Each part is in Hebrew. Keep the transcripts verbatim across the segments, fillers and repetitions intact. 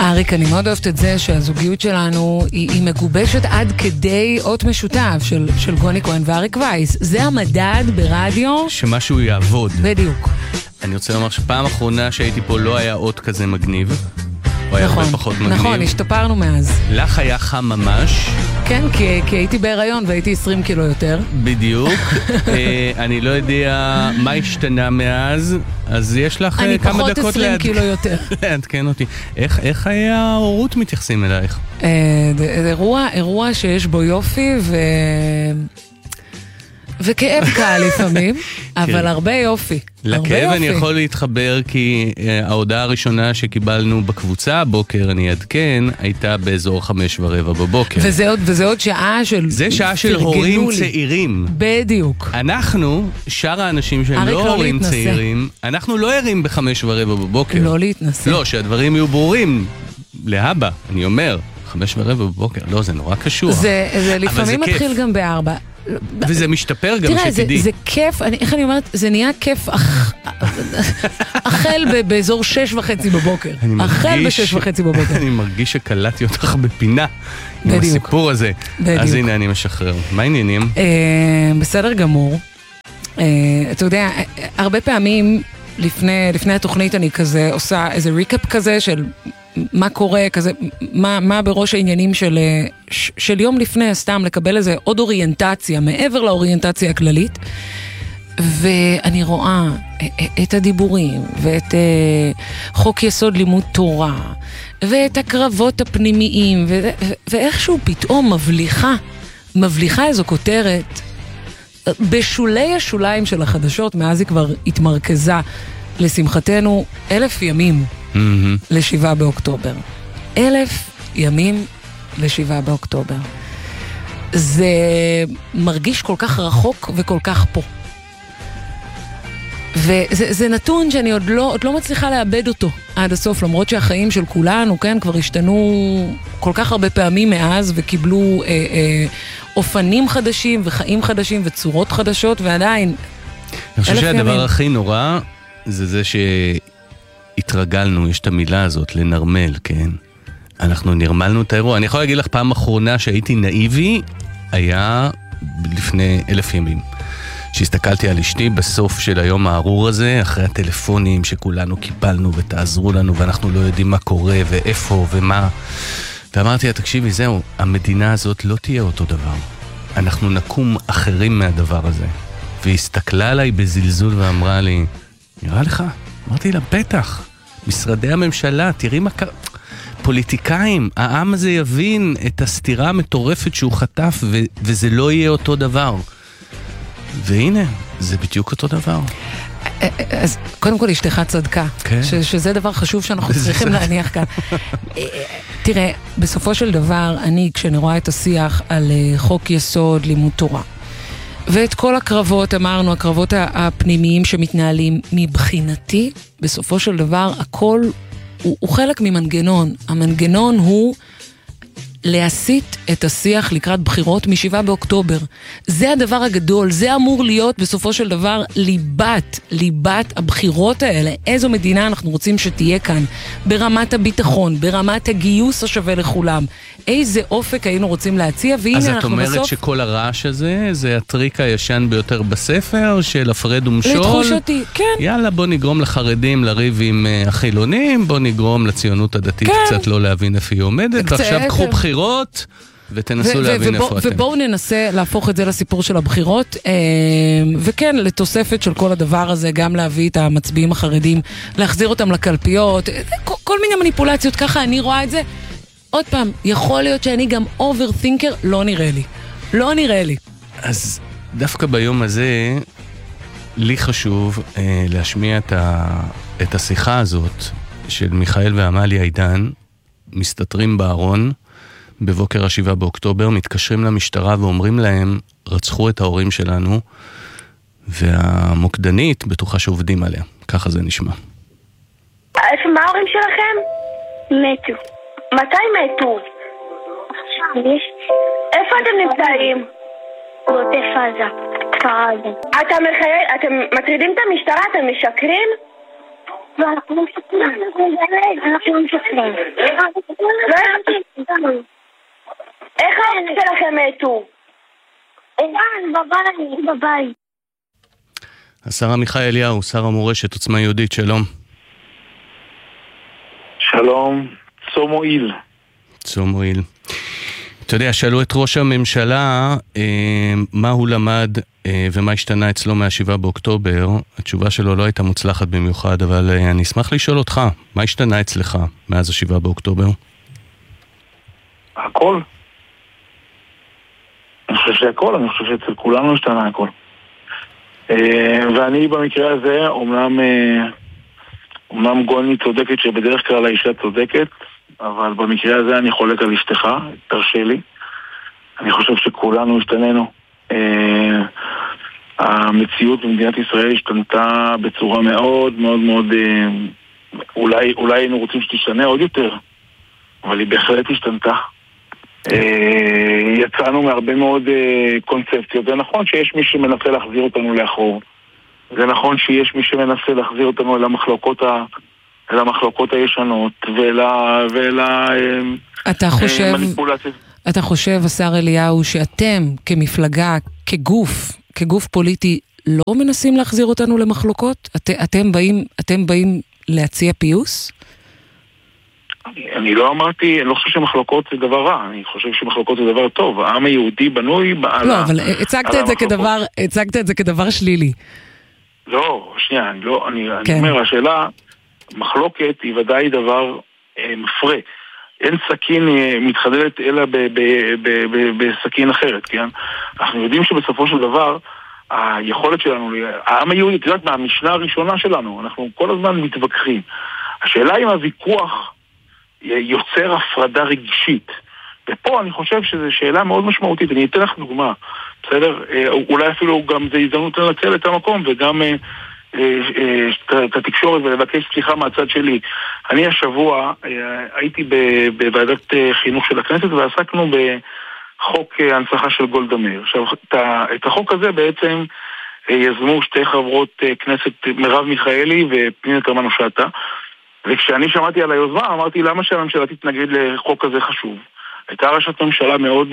אריק, אני מאוד אוהבת את זה שהזוגיות שלנו היא, היא מגובשת עד כדי אות משותף של, של גוני כהן ואריק וייס. זה המדד ברדיו. שמשהו יעבוד. בדיוק. אני רוצה לומר שפעם האחרונה שהייתי פה לא היה אות כזה מגניב. הוא היה נכון, הרבה פחות מגניב. נכון, השתפרנו מאז. לך היה חם ממש. כן, כי, כי הייתי בהיריון והייתי עשרים קילו יותר. בדיוק. אה, אני לא יודע מה השתנה מאז, אז יש לך אני כמה פחות דקות עשרים לעד... קילו יותר. לעדכן אותי. איך, איך היה ההורות מתייחסים אלייך? אה, זה אירוע, אירוע שיש בו יופי ו... וכאב קל לפעמים, אבל הרבה יופי. לכאב אני יכול להתחבר כי ההודעה הראשונה שקיבלנו בקבוצה הבוקר, אני אעדכן, הייתה באזור חמש ורבע בבוקר. וזה עוד, וזה עוד שעה של... זה שעה של הורים צעירים. בדיוק. אנחנו, שאר האנשים שהם לא הורים צעירים, אנחנו לא ערים בחמש ורבע בבוקר. לא להתנסה. לא, שהדברים יהיו ברורים. להבא, אני אומר, חמש ורבע בבוקר, לא, זה נורא קשור. זה, זה לפעמים מתחיל גם בארבע. וזה משתפר גם תראה, שתדעי. זה, זה כיף, אני, איך אני אומרת, זה נהיה כיף אח, החל ב, באזור שש וחצי בבוקר. החל בשש וחצי בבוקר. אני מרגיש שקלטתי אותך בפינה עם בדיוק. הסיפור הזה. בדיוק. אז הנה אני משחרר. מה העניינים? אה, בסדר גמור. אה, אתה יודע, הרבה פעמים לפני, לפני התוכנית אני כזה עושה איזה ריקאפ כזה של מה קורה, כזה, מה, מה בראש העניינים של, של יום לפני, סתם לקבל איזה עוד אוריינטציה, מעבר לאוריינטציה הכללית, ואני רואה את הדיבורים, ואת חוק יסוד לימוד תורה, ואת הקרבות הפנימיים, ו, ואיכשהו פתאום מבליחה, מבליחה איזו כותרת, בשולי השוליים של החדשות, מאז היא כבר התמרכזה, לשמחתנו, אלף ימים, לשבעה באוקטובר. אלף ימים לשבעה באוקטובר. זה מרגיש כל כך רחוק וכל כך פה. וזה זה נתון שאני עוד לא, עוד לא מצליחה לאבד אותו עד הסוף, למרות שהחיים של כולנו, כן, כבר השתנו כל כך הרבה פעמים מאז, וקיבלו אה, אה, אופנים חדשים וחיים חדשים וצורות חדשות, ועדיין אני חושב שהדבר הכי נורא זה זה ש... התרגלנו, יש את המילה הזאת, לנרמל, כן? אנחנו נרמלנו את האירוע. אני יכול להגיד לך, פעם אחרונה שהייתי נאיבי, היה לפני אלף ימים. שהסתכלתי על אשתי בסוף של היום הארור הזה, אחרי הטלפונים שכולנו קיבלנו ותעזרו לנו, ואנחנו לא יודעים מה קורה ואיפה ומה. ואמרתי לה, תקשיבי, זהו, המדינה הזאת לא תהיה אותו דבר. אנחנו נקום אחרים מהדבר הזה. והיא הסתכלה עליי בזלזול ואמרה לי, נראה לך? אמרתי לה, בטח, משרדי הממשלה, תראי מה קרה, פוליטיקאים, העם הזה יבין את הסתירה המטורפת שהוא חטף, ו- וזה לא יהיה אותו דבר. והנה, זה בדיוק אותו דבר. אז קודם כל אשתך צדקה, כן. ש- שזה דבר חשוב שאנחנו צריכים להניח כאן. תראה, בסופו של דבר, אני, כשאני רואה את השיח על חוק יסוד לימוד תורה, ואת כל הקרבות, אמרנו, הקרבות הפנימיים שמתנהלים מבחינתי, בסופו של דבר, הכל הוא, הוא חלק ממנגנון. המנגנון הוא להסיט את השיח לקראת בחירות משבעה באוקטובר. זה הדבר הגדול, זה אמור להיות בסופו של דבר ליבת, ליבת הבחירות האלה. איזו מדינה אנחנו רוצים שתהיה כאן, ברמת הביטחון, ברמת הגיוס השווה לכולם. איזה אופק היינו רוצים להציע, והנה אנחנו בסוף... אז את אומרת שכל הרעש הזה, זה הטריק הישן ביותר בספר, של הפרד ומשול? לתחושתי, כן. יאללה, בוא נגרום לחרדים לריב עם החילונים, בוא נגרום לציונות הדתית כן. קצת לא להבין איפה היא עומדת, קצת, ועכשיו קחו כן. בחירות, ותנסו להבין איפה אתם. ובואו ננסה להפוך את זה לסיפור של הבחירות, וכן, לתוספת של כל הדבר הזה, גם להביא את המצביעים החרדים, להחזיר אותם לקלפיות, כל מיני מניפולציות, ככה אני רואה את זה. עוד פעם, יכול להיות שאני גם אוברתינקר, לא נראה לי. לא נראה לי. אז דווקא ביום הזה, לי חשוב אה, להשמיע את, ה, את השיחה הזאת של מיכאל ועמליה עידן, מסתתרים בארון, בבוקר השבעה באוקטובר, מתקשרים למשטרה ואומרים להם, רצחו את ההורים שלנו, והמוקדנית בטוחה שעובדים עליה. ככה זה נשמע. מה ההורים שלכם? מתו. מתי מתו? איפה אתם נמצאים? בעוטף עזה. כפר עזה. אתם מטרידים את המשטרה? אתם משקרים? אנחנו משקרים. אנחנו משקרים. איך ההורים שלכם מתו? אין, בבית, בבית. השר עמיחי אליהו, שר המורשת, עוצמה יהודית, שלום. שלום, צום מועיל. צום מועיל. אתה יודע, שאלו את ראש הממשלה אה, מה הוא למד אה, ומה השתנה אצלו מהשבעה באוקטובר. התשובה שלו לא הייתה מוצלחת במיוחד, אבל אה, אני אשמח לשאול אותך, מה השתנה אצלך מאז השבעה באוקטובר? הכל. אני חושב שהכל, אני חושב שאצל כולנו השתנה הכל. אה, ואני במקרה הזה, אומנם, אה, אומנם גולני צודקת שבדרך כלל האישה צודקת, אבל במקרה הזה אני חולק על אשתך, תרשה לי. אני חושב שכולנו השתננו. אה, המציאות במדינת ישראל השתנתה בצורה מאוד מאוד מאוד, אה, אולי, אולי היינו רוצים שתשתנה עוד יותר, אבל היא בהחלט השתנתה. אה, יצאנו מהרבה מאוד אה, קונספציות. זה נכון שיש מי שמנסה להחזיר אותנו לאחור. זה נכון שיש מי שמנסה להחזיר אותנו אל המחלוקות ה... אל המחלוקות הישנות, ואל ה... ואל ה... אתה חושב, אתה חושב, השר אליהו, שאתם כמפלגה, כגוף, כגוף פוליטי, לא מנסים להחזיר אותנו למחלוקות? את, אתם באים, אתם באים להציע פיוס? אני, אני לא אמרתי, אני לא חושב שמחלוקות זה דבר רע, אני חושב שמחלוקות זה דבר טוב. העם היהודי בנוי... לא, על אבל ה... הצגת את זה כדבר, הצגת את זה כדבר שלילי. לא, שנייה, אני לא, אני, כן. אני אומר, השאלה... מחלוקת היא ודאי דבר אה, מפרה. אין סכין אה, מתחדלת אלא ב- ב- ב- ב- בסכין אחרת, כן? אנחנו יודעים שבסופו של דבר היכולת שלנו, העם היהודי, תדעת מהמשנה הראשונה שלנו, אנחנו כל הזמן מתווכחים. השאלה אם הוויכוח יוצר הפרדה רגשית. ופה אני חושב שזו שאלה מאוד משמעותית. אני אתן לך דוגמה, בסדר? אה, אולי אפילו גם זה הזדמנות לנצל את המקום וגם... אה, את התקשורת ולבקש סליחה מהצד שלי. אני השבוע הייתי בוועדת חינוך של הכנסת ועסקנו בחוק הנצחה של גולדה מאיר. עכשיו, את החוק הזה בעצם יזמו שתי חברות כנסת, מרב מיכאלי ופנינה תמנו שטה, וכשאני שמעתי על היוזמה אמרתי למה שהממשלה תתנגד לחוק הזה חשוב. הייתה ראשת ממשלה מאוד...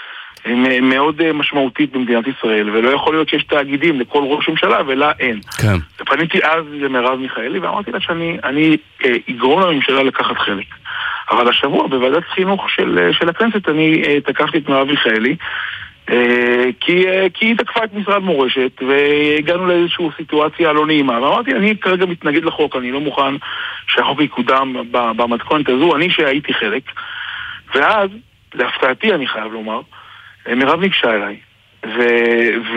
מאוד משמעותית במדינת ישראל, ולא יכול להיות שיש תאגידים לכל ראש ממשלה ולה אין. כן. ופניתי אז למרב מיכאלי ואמרתי לה שאני אני, אה, אגרום לממשלה לקחת חלק. אבל השבוע בוועדת חינוך של, של הכנסת אני אה, תקפתי את מרב מיכאלי אה, כי, אה, כי היא תקפה את משרד מורשת והגענו לאיזושהי סיטואציה לא נעימה ואמרתי אני כרגע מתנגד לחוק, אני לא מוכן שהחוק יקודם במתכונת הזו, אני שהייתי חלק. ואז להפתעתי אני חייב לומר מרב ניגשה אליי, ו... ו...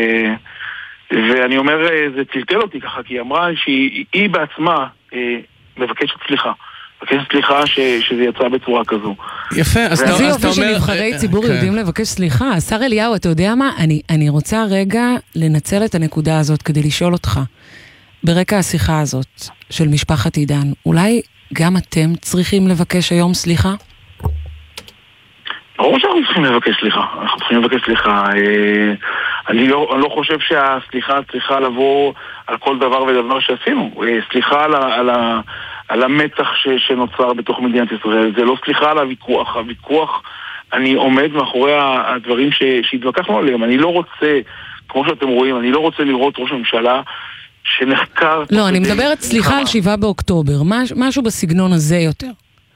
ואני אומר, זה טלטל אותי ככה, כי היא אמרה שהיא בעצמה אה, מבקשת סליחה. מבקשת סליחה ש... שזה יצא בצורה כזו. יפה, אז אתה אומר... זה יופי שנבחרי ציבור יודעים לבקש סליחה. השר אליהו, אתה יודע מה? אני, אני רוצה רגע לנצל את הנקודה הזאת כדי לשאול אותך. ברקע השיחה הזאת של משפחת עידן, אולי גם אתם צריכים לבקש היום סליחה? ברור שאנחנו צריכים לבקש סליחה, אנחנו צריכים לבקש סליחה. אני לא, אני לא חושב שהסליחה צריכה לבוא על כל דבר ודבר שעשינו. סליחה על, על, על המתח ש, שנוצר בתוך מדינת ישראל, זה לא סליחה על הוויכוח. הוויכוח, אני עומד מאחורי הדברים ש, שהתווכחנו עליהם. אני לא רוצה, כמו שאתם רואים, אני לא רוצה לראות ראש הממשלה שנחקר... לא, אני מדברת סליחה על שבעה באוקטובר, משהו בסגנון הזה יותר.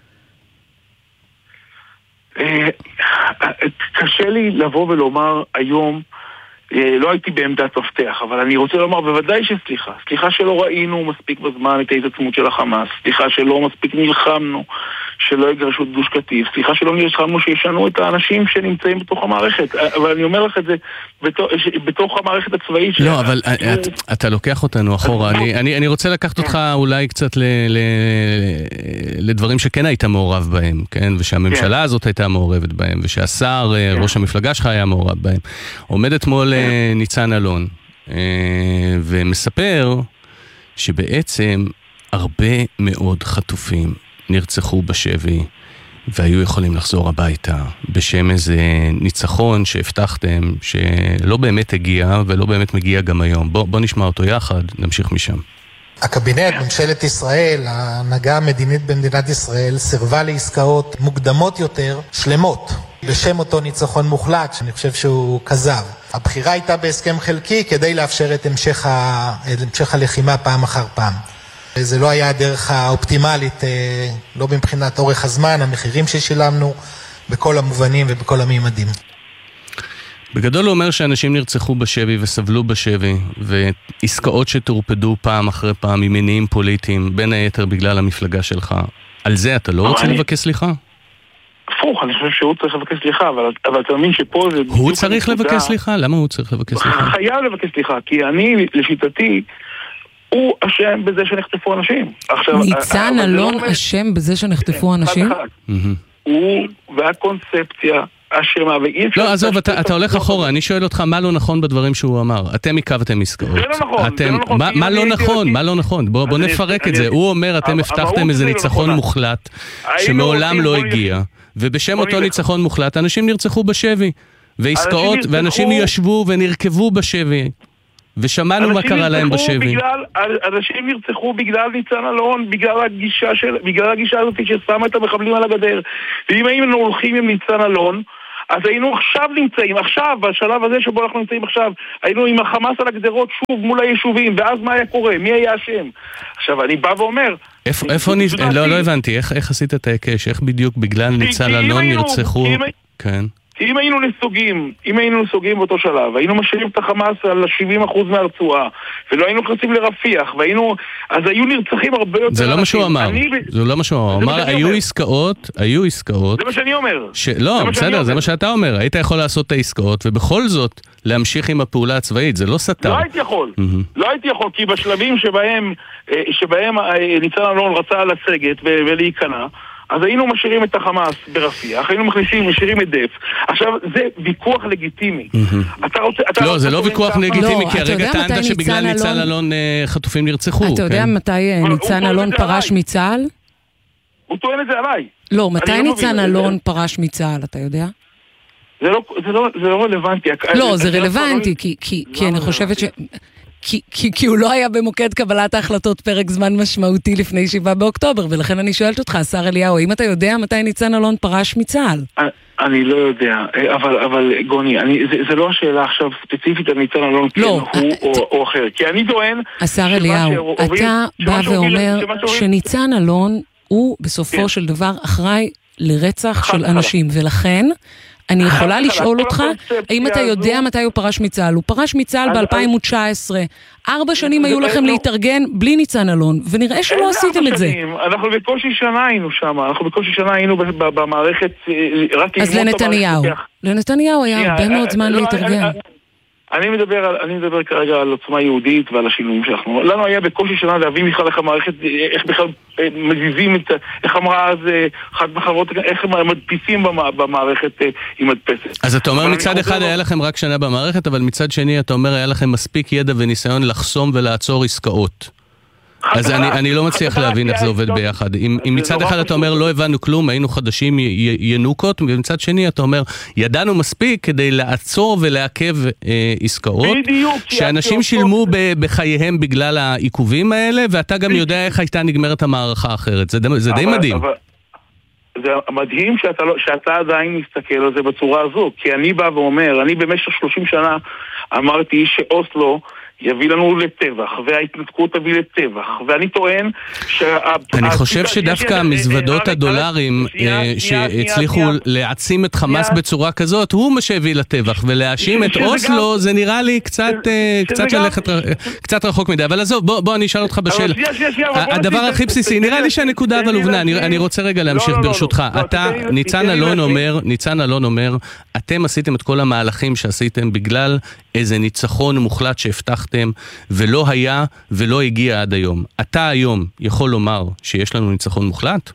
קשה לי לבוא ולומר היום, לא הייתי בעמדת מפתח, אבל אני רוצה לומר בוודאי שסליחה, סליחה שלא ראינו מספיק בזמן את ההתעצמות של החמאס, סליחה שלא מספיק נלחמנו שלא יגרשו את גוש קטיף, סליחה שלא נלחמנו שישנו את האנשים שנמצאים בתוך המערכת, אבל אני אומר לך את זה בתוך המערכת הצבאית. לא, אבל אתה לוקח אותנו אחורה, אני רוצה לקחת אותך אולי קצת לדברים שכן היית מעורב בהם, כן, ושהממשלה הזאת הייתה מעורבת בהם, ושהשר, ראש המפלגה שלך היה מעורב בהם. עומד אתמול ניצן אלון ומספר שבעצם הרבה מאוד חטופים נרצחו בשבי והיו יכולים לחזור הביתה בשם איזה ניצחון שהבטחתם שלא באמת הגיע ולא באמת מגיע גם היום. בוא, בוא נשמע אותו יחד, נמשיך משם. הקבינט, ממשלת ישראל, ההנהגה המדינית במדינת ישראל, סירבה לעסקאות מוקדמות יותר, שלמות, בשם אותו ניצחון מוחלט, שאני חושב שהוא כזב. הבחירה הייתה בהסכם חלקי כדי לאפשר את המשך, ה... את המשך הלחימה פעם אחר פעם. זה לא היה הדרך האופטימלית, לא מבחינת אורך הזמן, המחירים ששילמנו, בכל המובנים ובכל הממדים. בגדול הוא אומר שאנשים נרצחו בשבי וסבלו בשבי, ועסקאות שתורפדו פעם אחרי פעם עם מניעים פוליטיים, בין היתר בגלל המפלגה שלך. על זה אתה לא רוצה לבקש סליחה? הפוך, אני חושב שהוא צריך לבקש סליחה, אבל אתה מאמין שפה זה... הוא צריך לבקש סליחה? למה הוא צריך לבקש סליחה? חייב לבקש סליחה, כי אני, לשיטתי, הוא אשם בזה שנחטפו אנשים. ניצן אלון אשם בזה שנחטפו אנשים? הוא והקונספציה אשמה, לא, עזוב, אתה הולך אחורה, אני שואל אותך מה לא נכון בדברים שהוא אמר. אתם עיכבתם עסקאות. זה לא נכון, זה לא נכון. מה לא נכון? מה לא נכון? בוא נפרק את זה. הוא אומר, אתם הבטחתם איזה ניצחון מוחלט, שמעולם לא הגיע, ובשם אותו ניצחון מוחלט, אנשים נרצחו בשבי, ועסקאות, ואנשים ישבו ונרכבו בשבי. ושמענו מה קרה להם בשבי. אנשים נרצחו בגלל ניצן אלון, בגלל הגישה של, בגלל הגישה הזאת ששמה את המחבלים על הגדר. ואם היינו הולכים עם ניצן אלון, אז היינו עכשיו נמצאים, עכשיו, בשלב הזה שבו אנחנו נמצאים עכשיו, היינו עם החמאס על הגדרות שוב מול היישובים, ואז מה היה קורה? מי היה אשם? עכשיו, אני בא ואומר... איפה נז... לא, לא הבנתי, איך עשית את ההיקש? איך בדיוק בגלל ניצן אלון נרצחו? כן. כי אם היינו נסוגים, אם היינו נסוגים באותו שלב, היינו משאירים את החמאס על שבעים אחוז מהרצועה, ולא היינו נכנסים לרפיח, והיינו, אז היו נרצחים הרבה יותר... זה לא מה שהוא אמר, זה לא מה שהוא אמר, הוא אמר, היו עסקאות, היו עסקאות... זה מה שאני אומר. לא, בסדר, זה מה שאתה אומר, היית יכול לעשות את העסקאות, ובכל זאת, להמשיך עם הפעולה הצבאית, זה לא סתר. לא הייתי יכול, לא הייתי יכול, כי בשלבים שבהם, שבהם ניצן אלון רצה לסגת ולהיכנע, אז היינו משאירים את החמאס ברפיח, היינו מכניסים, משאירים את דף. עכשיו, זה ויכוח לגיטימי. לא, זה לא ויכוח לגיטימי, כי הרגע טענת שבגלל ניצן אלון חטופים נרצחו. אתה יודע מתי ניצן אלון פרש מצה"ל? הוא טוען את זה עליי. לא, מתי ניצן אלון פרש מצה"ל, אתה יודע? זה לא רלוונטי. לא, זה רלוונטי, כי אני חושבת ש... כי, כי, כי הוא לא היה במוקד קבלת ההחלטות פרק זמן משמעותי לפני שבעה באוקטובר, ולכן אני שואלת אותך, השר אליהו, האם אתה יודע מתי ניצן אלון פרש מצה"ל? אני לא יודע, אבל, אבל גוני, אני, זה, זה לא השאלה עכשיו ספציפית על ניצן אלון, כן, הוא או, או אחר, כי אני טוען... השר אליהו, אתה בא ואומר שניצן אלון הוא בסופו של דבר אחראי לרצח של אנשים, ולכן... אני יכולה לשאול אותך, האם אתה יודע מתי הוא פרש מצה"ל? הוא פרש מצה"ל ב-אלפיים תשע עשרה. ארבע שנים היו לכם להתארגן בלי ניצן אלון, ונראה שלא עשיתם את זה. אנחנו בקושי שנה היינו שם, אנחנו בקושי שנה היינו במערכת... אז לנתניהו. לנתניהו היה הרבה מאוד זמן להתארגן. אני מדבר, על, אני מדבר כרגע על עוצמה יהודית ועל השינויים שאנחנו... לנו היה בקושי שנה להבין בכלל איך המערכת, איך בכלל מזיזים את... איך אמרה אז אחת מחברות, איך הם מדפיסים במערכת עם מדפסת. אז אתה אומר מצד אחד היה לכם רק שנה במערכת, אבל מצד שני אתה אומר היה לכם מספיק ידע וניסיון לחסום ולעצור עסקאות. אז אני, אני לא מצליח להבין איך זה עובד ביחד. אם, אם מצד אחד אתה אומר לא הבנו כלום, היינו חדשים ינוקות, ומצד שני אתה אומר ידענו מספיק כדי לעצור ולעכב אה, עסקאות, שאנשים שילמו ב, בחייהם בגלל העיכובים האלה, ואתה גם יודע איך הייתה נגמרת המערכה האחרת. זה, זה די מדהים. אבל... זה מדהים שאתה, לא, שאתה עדיין מסתכל על זה בצורה הזו, כי אני בא ואומר, אני במשך שלושים שנה אמרתי שאוסלו יביא לנו לטבח, וההתנתקות תביא לטבח, ואני טוען שה... אני חושב שדווקא מזוודות הדולרים שהצליחו להעצים את חמאס בצורה כזאת, הוא מה שהביא לטבח, ולהאשים את אוסלו זה נראה לי קצת ללכת, קצת רחוק מדי, אבל עזוב, בוא אני אשאל אותך בשאלה. הדבר הכי בסיסי, נראה לי שהנקודה אבל הובנה, אני רוצה רגע להמשיך ברשותך. אתה, ניצן אלון אומר, ניצן אלון אומר, אתם עשיתם את כל המהלכים שעשיתם בגלל איזה ניצחון מוחלט שהבטחתם, ולא היה ולא הגיע עד היום. אתה היום יכול לומר שיש לנו ניצחון מוחלט?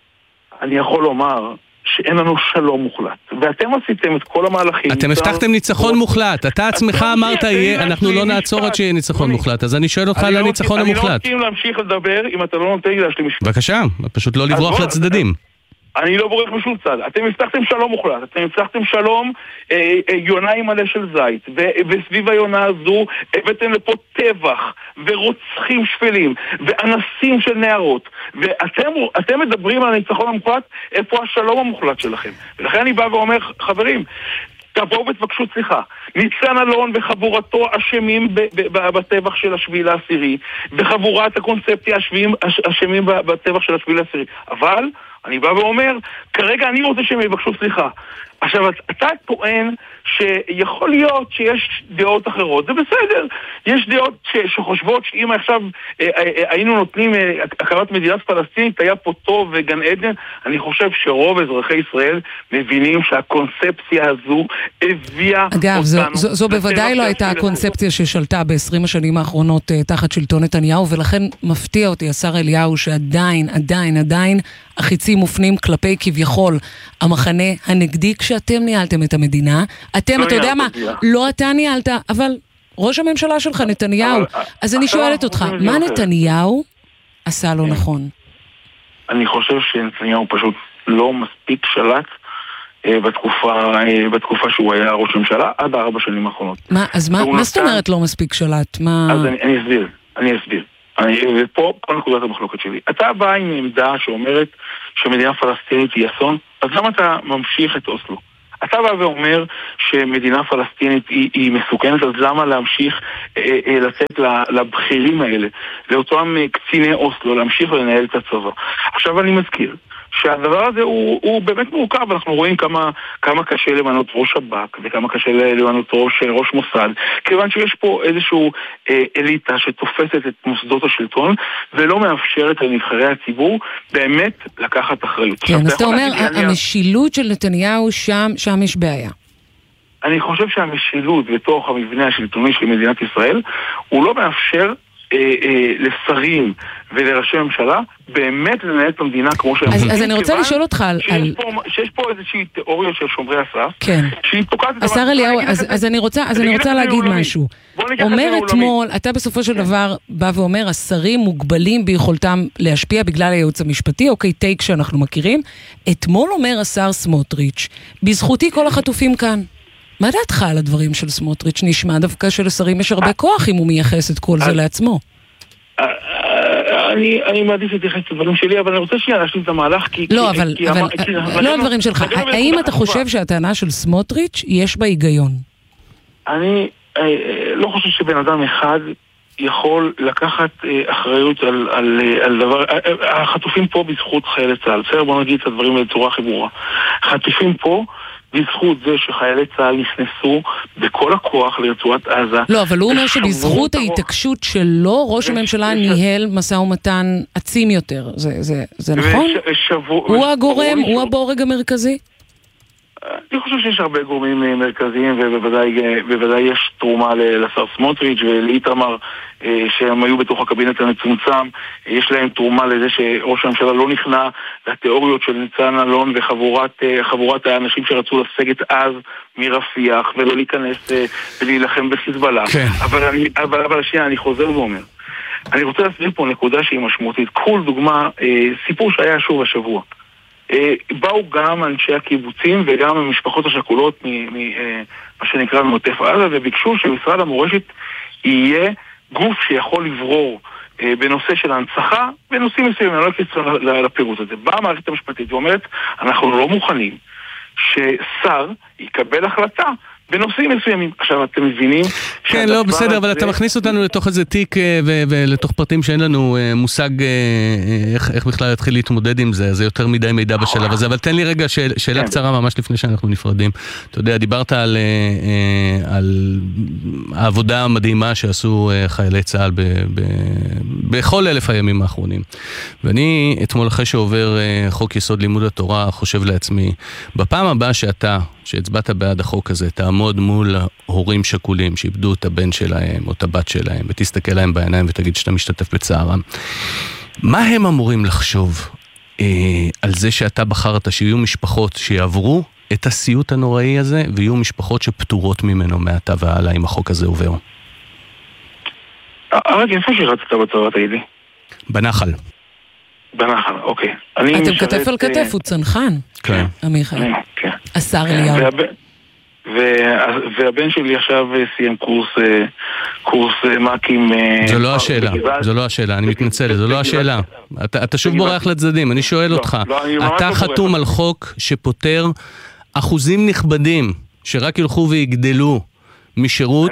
אני יכול לומר שאין לנו שלום מוחלט. ואתם עשיתם את כל המהלכים. אתם הבטחתם ניצחון מוחלט. אתה עצמך אמרת, אנחנו לא נעצור עד שיהיה ניצחון מוחלט. אז אני שואל אותך על הניצחון המוחלט. אני לא מסכים להמשיך לדבר אם אתה לא נותן לי להשלים משפט. בבקשה, פשוט לא לברוח לצדדים. אני לא בורח משום צד. אתם הבטחתם שלום מוחלט, אתם הבטחתם שלום אה, אה, יונה עם מלא של זית, ו- וסביב היונה הזו הבאתם לפה טבח, ורוצחים שפלים, ואנסים של נערות, ואתם אתם מדברים על הניצחון המוחלט, איפה השלום המוחלט שלכם? ולכן אני בא ואומר, חברים, תבואו ותבקשו סליחה. ניצן אלון וחבורתו אשמים בטבח של השביעי לעשירי, וחבורת הקונספציה אשמים בטבח של השביעי לעשירי. אבל אני בא ואומר, כרגע אני רוצה שהם יבקשו סליחה. עכשיו, אתה טוען שיכול להיות שיש דעות אחרות, זה בסדר. יש דעות ש- שחושבות שאם עכשיו אה, אה, היינו נותנים אה, הכרת מדינת פלסטינית, היה פה טוב וגן עדן. אני חושב שרוב אזרחי ישראל מבינים שהקונספציה הזו הביאה אגב, אותנו. זו, זו, זו בוודאי לא הייתה הקונספציה ששלטה ב-עשרים השנים האחרונות אה, תחת שלטון נתניהו, ולכן מפתיע אותי, השר אליהו, שעדיין, עדיין, עדיין החיצים מופנים כלפי כביכול המחנה הנגדי כשאתם ניהלתם את המדינה. אתם, אתה יודע מה, לא אתה ניהלת, אבל ראש הממשלה שלך, נתניהו. אז אני שואלת אותך, מה נתניהו עשה לא נכון? אני חושב שנתניהו פשוט לא מספיק שלט בתקופה, בתקופה שהוא היה ראש ממשלה עד ארבע שנים האחרונות. מה, אז מה, מה זאת אומרת לא מספיק שלט? מה... אז אני, אני אסביר, אני אסביר. אני, ופה כל נקודת המחלוקת שלי. אתה בא עם עמדה שאומרת שמדינה פלסטינית היא אסון, אז למה אתה ממשיך את אוסלו? אתה בא ואומר שמדינה פלסטינית היא, היא מסוכנת, אז למה להמשיך אה, אה, לצאת לבחירים האלה, לאותם קציני אוסלו, להמשיך ולנהל את הצבא? עכשיו אני מזכיר שהדבר הזה הוא, הוא באמת מורכב, אנחנו רואים כמה, כמה קשה למנות ראש שב"כ וכמה קשה למנות ראש, ראש מוסד, כיוון שיש פה איזשהו אה, אליטה שתופסת את מוסדות השלטון ולא מאפשרת לנבחרי הציבור באמת לקחת אחריות. כן, אז אתה אומר, המשילות של נתניהו שם, שם יש בעיה. אני חושב שהמשילות בתוך המבנה השלטוני של מדינת ישראל הוא לא מאפשר לשרים ולראשי ממשלה באמת לנהל את המדינה כמו שהם. אז אני רוצה לשאול אותך על... שיש פה איזושהי תיאוריה של שומרי הסף. כן. השר אליהו, אז אני רוצה להגיד משהו. אומר אתמול, אתה בסופו של דבר בא ואומר, השרים מוגבלים ביכולתם להשפיע בגלל הייעוץ המשפטי, אוקיי, טייק שאנחנו מכירים. אתמול אומר השר סמוטריץ', בזכותי כל החטופים כאן. מה דעתך על הדברים של סמוטריץ'? נשמע דווקא שלשרים יש הרבה כוח אם הוא מייחס את כל זה לעצמו. אני מעדיף להתייחס לדברים שלי, אבל אני רוצה שנייה להשלים את המהלך כי... לא, אבל לא הדברים שלך. האם אתה חושב שהטענה של סמוטריץ' יש בה היגיון? אני לא חושב שבן אדם אחד יכול לקחת אחריות על דבר... החטופים פה בזכות חיילי צה"ל. בסדר, בוא נגיד את הדברים בצורה הכי ברורה. חטופים פה בזכות זה שחיילי צה"ל נכנסו בכל הכוח לרצועת עזה. לא, אבל הוא אומר שבזכות ההתעקשות שלו, ראש הממשלה ניהל משא ומתן עצים יותר. זה נכון? הוא הגורם, הוא הבורג המרכזי? אני חושב שיש הרבה גורמים מרכזיים, ובוודאי יש תרומה לשר סמוטריץ' ולאיתמר שהם היו בתוך הקבינט המצומצם. יש להם תרומה לזה שראש הממשלה לא נכנע לתיאוריות של ניצן אלון וחבורת האנשים שרצו לסגת אז מרפיח ולא להיכנס ולהילחם בחיזבאללה. אבל השנייה, אני חוזר ואומר, אני רוצה להסביר פה נקודה שהיא משמעותית. כל דוגמה, סיפור שהיה שוב השבוע. באו גם אנשי הקיבוצים וגם המשפחות השכולות ממה שנקרא מעוטף עזה וביקשו שמשרד המורשת יהיה גוף שיכול לברור בנושא של ההנצחה בנושאים מסוימים. אני לא אכנס לפירוט הזה. באה המערכת המשפטית ואומרת, אנחנו לא מוכנים ששר יקבל החלטה בנושאים מסוימים. עכשיו, אתם מבינים... כן, לא, בסדר, אבל אתה מכניס אותנו לתוך איזה תיק ולתוך פרטים שאין לנו מושג איך בכלל להתחיל להתמודד עם זה, זה יותר מדי מידע בשלב הזה, אבל תן לי רגע שאלה קצרה ממש לפני שאנחנו נפרדים. אתה יודע, דיברת על העבודה המדהימה שעשו חיילי צה"ל בכל אלף הימים האחרונים. ואני, אתמול אחרי שעובר חוק יסוד לימוד התורה, חושב לעצמי, בפעם הבאה שאתה, שהצבעת בעד החוק הזה, תעמוד מול הורים שכולים שאיבדו את הבן שלהם או את הבת שלהם, ותסתכל להם בעיניים ותגיד שאתה משתתף בצערם. מה הם אמורים לחשוב אה, על זה שאתה בחרת שיהיו משפחות שיעברו את הסיוט הנוראי הזה, ויהיו משפחות שפטורות ממנו מעתה והלאה אם החוק הזה עובר? רק איפה שירצת בצבא, תגיד לי? בנחל. בנחל, אוקיי. אתם כתף על כתף, הוא צנחן. כן. עמיחי. כן. השר אליהו. והבן שלי עכשיו סיים קורס קורס מקים. זו לא השאלה, זו לא השאלה, אני מתנצל, זו לא השאלה. אתה שוב בורח לצדדים, אני שואל אותך, אתה חתום על חוק שפותר אחוזים נכבדים שרק ילכו ויגדלו משירות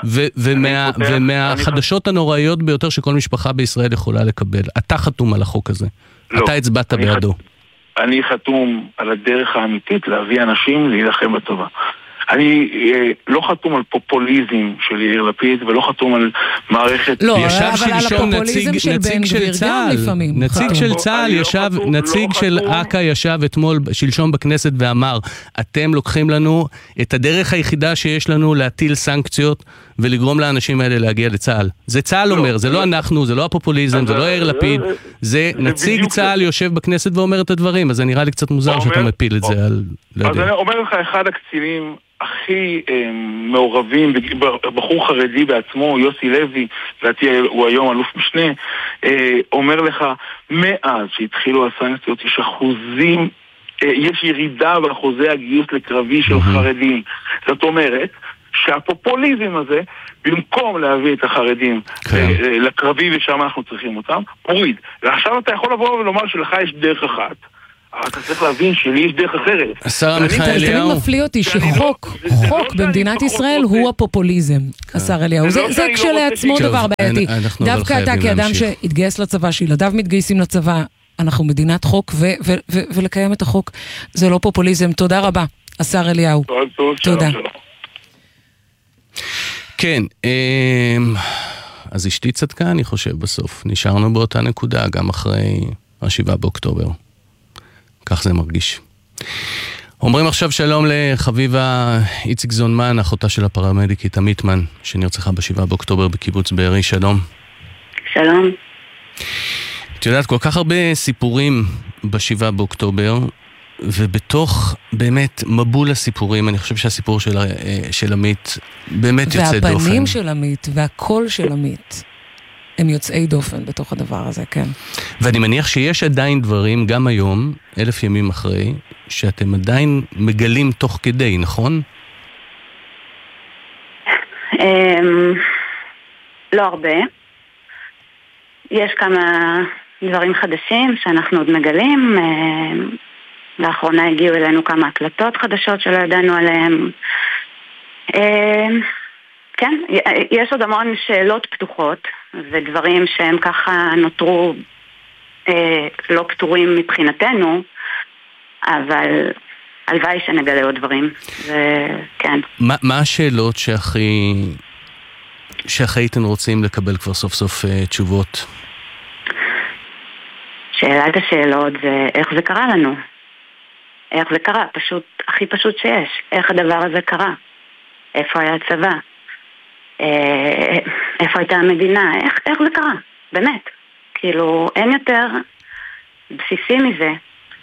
ומהחדשות הנוראיות ביותר שכל משפחה בישראל יכולה לקבל. אתה חתום על החוק הזה, אתה הצבעת בעדו. אני חתום על הדרך האמיתית להביא אנשים להילחם בצבא. אני אה, לא חתום על פופוליזם של יאיר לפיד, ולא חתום על מערכת... לא, אבל על הפופוליזם של בן גביר גם לפעמים. נציג של צה"ל ישב, נציג של אכ"א ישב אתמול, שלשום בכנסת ואמר, אתם לוקחים לנו את הדרך היחידה שיש לנו להטיל סנקציות, ולגרום לאנשים האלה להגיע לצה"ל. זה צה"ל אומר, זה לא אנחנו, זה לא הפופוליזם, זה לא יאיר לפיד, זה נציג צה"ל יושב בכנסת ואומר את הדברים, אז זה נראה לי קצת מוזר שאתה מפיל את זה על... אז אני אומר לך, אחד הקצינים הכי אה, מעורבים, בחור חרדי בעצמו, יוסי לוי, לדעתי הוא היום אלוף משנה, אה, אומר לך, מאז שהתחילו הסנקציות יש אחוזים, אה, יש ירידה באחוזי הגיוס לקרבי של חרדים. זאת אומרת, שהפופוליזם הזה, במקום להביא את החרדים לקרבי ושם אנחנו צריכים אותם, פוריד. ועכשיו אתה יכול לבוא ולומר שלך יש דרך אחת. אבל אתה צריך להבין שלי יש דרך אחרת. השר עמיחי אליהו. תמיד מפליא אותי שחוק, חוק במדינת ישראל הוא הפופוליזם, השר אליהו. זה כשלעצמו דבר בעייתי. דווקא אתה כאדם שהתגייס לצבא, שילדיו מתגייסים לצבא, אנחנו מדינת חוק, ולקיים את החוק זה לא פופוליזם. תודה רבה, השר אליהו. תודה. כן, אז אשתי צדקה, אני חושב, בסוף. נשארנו באותה נקודה, גם אחרי השבעה באוקטובר. כך זה מרגיש. אומרים עכשיו שלום לחביבה איציק זונמן, אחותה של הפרמדיקית עמיתמן, שנרצחה בשבעה באוקטובר בקיבוץ בארי. שלום. שלום. את יודעת, כל כך הרבה סיפורים בשבעה באוקטובר, ובתוך באמת מבול הסיפורים, אני חושב שהסיפור של, של עמית באמת יוצא דופן. והפנים של עמית והקול של עמית הם יוצאי דופן בתוך הדבר הזה, כן. ואני מניח שיש עדיין דברים, גם היום, אלף ימים אחרי, שאתם עדיין מגלים תוך כדי, נכון? לא הרבה. יש כמה דברים חדשים שאנחנו עוד מגלים. לאחרונה הגיעו אלינו כמה הקלטות חדשות שלא ידענו עליהן. כן, יש עוד המון שאלות פתוחות, ודברים שהם ככה נותרו לא פתורים מבחינתנו, אבל הלוואי שנגלה עוד דברים. וכן. מה, מה השאלות שהכי, שהכי הייתם רוצים לקבל כבר סוף סוף תשובות? שאלת השאלות זה איך זה קרה לנו. איך זה קרה? פשוט, הכי פשוט שיש. איך הדבר הזה קרה? איפה היה הצבא? איפה הייתה המדינה? איך, איך זה קרה? באמת. כאילו, אין יותר בסיסי מזה.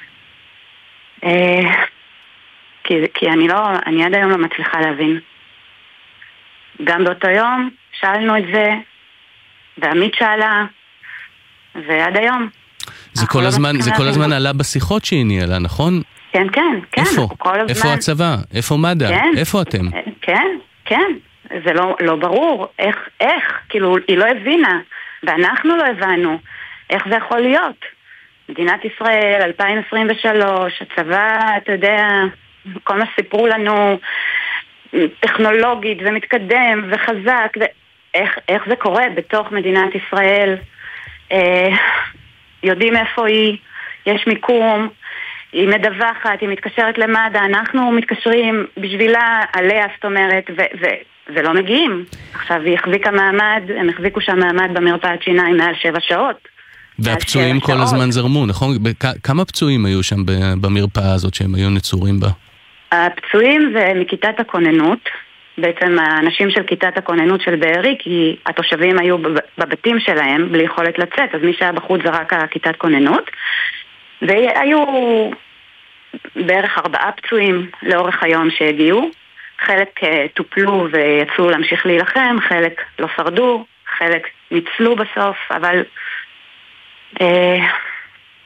כי, כי אני לא, אני עד היום לא מצליחה להבין. גם באותו יום שאלנו את זה, ועמית שאלה, ועד היום. זה כל הזמן, זה כל הזמן עלה בשיחות שהיא ניהלה, נכון? כן, כן, כן. איפה? איפה הצבא? איפה מד"א? איפה אתם? כן, כן. זה לא, לא ברור. איך, איך? כאילו, היא לא הבינה. ואנחנו לא הבנו. איך זה יכול להיות? מדינת ישראל, אלפיים עשרים ושלוש, הצבא, אתה יודע, כל מה סיפרו לנו, טכנולוגית ומתקדם וחזק. איך, איך זה קורה בתוך מדינת ישראל? אה, יודעים איפה היא, יש מיקום, היא מדווחת, היא מתקשרת למד"א, אנחנו מתקשרים בשבילה, עליה, זאת אומרת, ו- ו- ולא מגיעים. עכשיו היא החזיקה מעמד, הם החזיקו שם מעמד במרפאת שיניים מעל שבע שעות. והפצועים כל הזמן זרמו, נכון? כמה פצועים היו שם במרפאה הזאת שהם היו נצורים בה? הפצועים זה מכיתת הכוננות, בעצם האנשים של כיתת הכוננות של בארי, כי התושבים היו בבתים שלהם בלי יכולת לצאת, אז מי שהיה בחוץ זה רק הכיתת כוננות, והיו בערך ארבעה פצועים לאורך היום שהגיעו, חלק טופלו ויצאו להמשיך להילחם, חלק לא שרדו, חלק ניצלו בסוף, אבל אה,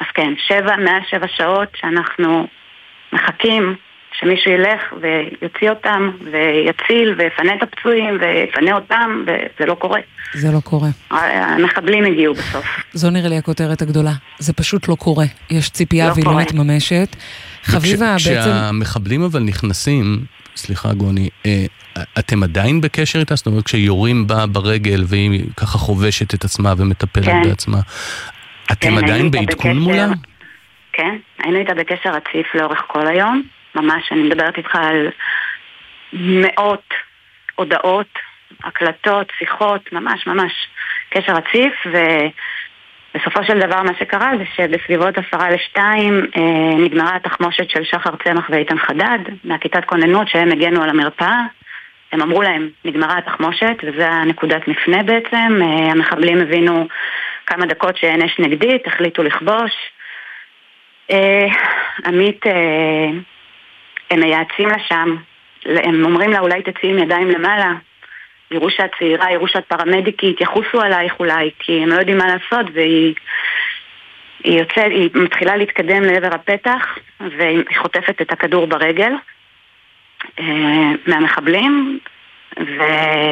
אז כן, שבע, מאה שבע שעות שאנחנו מחכים שמישהו ילך ויוציא אותם ויציל ויפנה את הפצועים ויפנה אותם, וזה לא קורה. זה לא קורה. המחבלים הגיעו בסוף. זו נראה לי הכותרת הגדולה. זה פשוט לא קורה. יש ציפייה והיא לא מתממשת. חביבה בעצם... כשהמחבלים אבל נכנסים, סליחה גוני, אתם עדיין בקשר איתה? זאת אומרת, כשיורים בה ברגל והיא ככה חובשת את עצמה ומטפלת בעצמה, אתם עדיין בעדכון מולה? כן, היינו איתה בקשר רציף לאורך כל היום. ממש, אני מדברת איתך על מאות הודעות, הקלטות, שיחות, ממש ממש קשר רציף, ובסופו של דבר מה שקרה זה שבסביבות עשרה לשתיים אה, נגמרה התחמושת של שחר צמח ואיתן חדד, מהכיתת כוננות שהם הגנו על המרפאה, הם אמרו להם נגמרה התחמושת, וזה הנקודת מפנה בעצם, אה, המחבלים הבינו כמה דקות שאין אש נגדית, החליטו לכבוש, אה, עמית... אה, הם מייעצים לה שם, הם אומרים לה אולי תצאי עם ידיים למעלה, יראו שאת צעירה, יראו שאת פרמדיקית, יחוסו עלייך אולי, כי הם לא יודעים מה לעשות, והיא היא יוצא, היא מתחילה להתקדם לעבר הפתח, והיא חוטפת את הכדור ברגל אה, מהמחבלים, ו...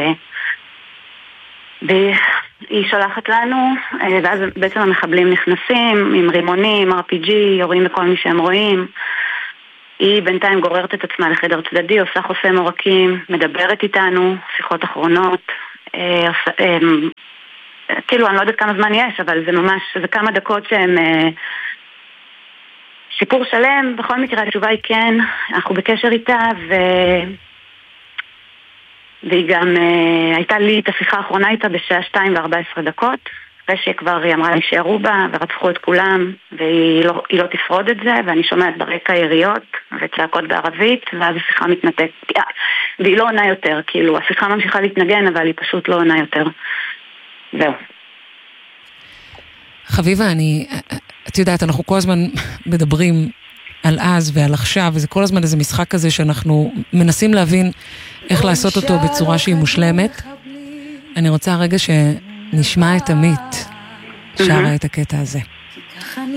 והיא שולחת לנו, אה, ואז בעצם המחבלים נכנסים עם רימונים, אר פי ג'י, יורים לכל מי שהם רואים, היא בינתיים גוררת את עצמה לחדר צדדי, עושה חוסם עורקים, מדברת איתנו, שיחות אחרונות, אה, אה, כאילו אני לא יודעת כמה זמן יש, אבל זה ממש, זה כמה דקות שהם אה, סיפור שלם, בכל מקרה התשובה היא כן, אנחנו בקשר איתה, ו... והיא גם, אה, הייתה לי את השיחה האחרונה איתה בשעה שתיים וארבע עשרה דקות, שכבר היא אמרה לי שירו בה ורצחו את כולם והיא לא, לא תפרוד את זה, ואני שומעת ברקע יריות וצעקות בערבית, ואז השיחה מתנתק והיא לא עונה יותר, כאילו השיחה ממשיכה להתנגן אבל היא פשוט לא עונה יותר. זהו. חביבה, אני, את יודעת, אנחנו כל הזמן מדברים על אז ועל עכשיו, וזה כל הזמן איזה משחק כזה שאנחנו מנסים להבין איך לעשות אותו בצורה שהיא מושלמת. אני רוצה רגע ש... נשמע את עמית שרה את הקטע הזה.